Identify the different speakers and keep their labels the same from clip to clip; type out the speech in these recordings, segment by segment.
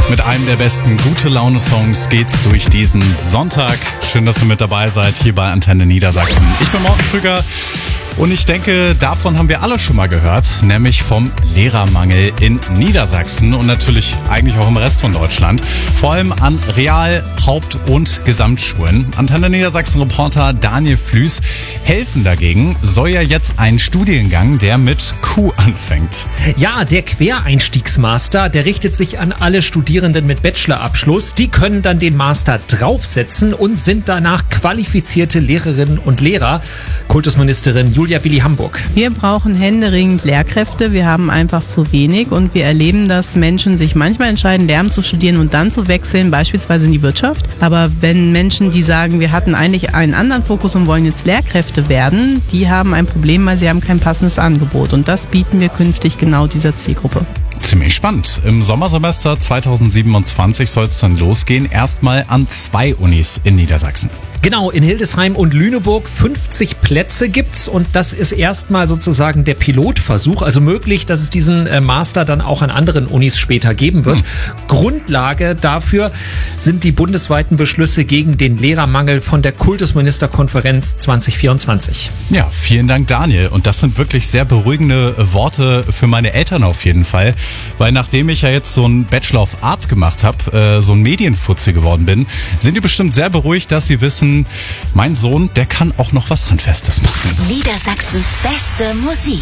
Speaker 1: Mit einem der besten Gute-Laune-Songs geht's durch diesen Sonntag. Schön, dass ihr mit dabei seid hier bei Antenne Niedersachsen. Ich bin Morten Krüger und ich denke, davon haben wir alle schon mal gehört, nämlich vom Lehrermangel in Niedersachsen und natürlich eigentlich auch im Rest von Deutschland. Vor allem an Real-, Haupt- und Gesamtschulen. Antenne Niedersachsen-Reporter Daniel Flüß. Helfen dagegen soll ja jetzt ein Studiengang, der mit Q anfängt.
Speaker 2: Ja, der Quereinstiegsmaster, der richtet sich an alle Studierenden mit Bachelorabschluss. Die können dann den Master draufsetzen und sind danach qualifizierte Lehrerinnen und Lehrer. Kultusministerin Julia Billy-Hamburg.
Speaker 3: Wir brauchen händeringend Lehrkräfte. Wir haben einfach zu wenig und wir erleben, dass Menschen sich manchmal entscheiden, Lehramt zu studieren und dann zu wechseln, beispielsweise in die Wirtschaft. Aber wenn Menschen, die sagen, wir hatten eigentlich einen anderen Fokus und wollen jetzt Lehrkräfte werden, die haben ein Problem, weil sie haben kein passendes Angebot. Und das bieten wir künftig genau dieser Zielgruppe.
Speaker 1: Ziemlich spannend. Im Sommersemester 2027 soll es dann losgehen. Erstmal an 2 Unis in Niedersachsen.
Speaker 2: Genau, in Hildesheim und Lüneburg 50 Plätze gibt's und das ist erstmal sozusagen der Pilotversuch, also möglich, dass es diesen Master dann auch an anderen Unis später geben wird. Grundlage dafür sind die bundesweiten Beschlüsse gegen den Lehrermangel von der Kultusministerkonferenz 2024.
Speaker 1: Ja, vielen Dank, Daniel. Und das sind wirklich sehr beruhigende Worte für meine Eltern auf jeden Fall, weil nachdem ich ja jetzt so einen Bachelor of Arts gemacht habe, so ein Medienfuzzi geworden bin, sind die bestimmt sehr beruhigt, dass sie wissen, mein Sohn, der kann auch noch was Handfestes machen.
Speaker 4: Niedersachsens beste Musik.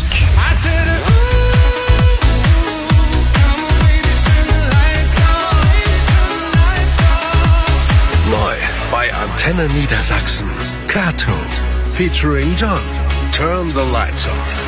Speaker 5: Neu bei Antenne Niedersachsen. Cartoon featuring John. Turn the lights off.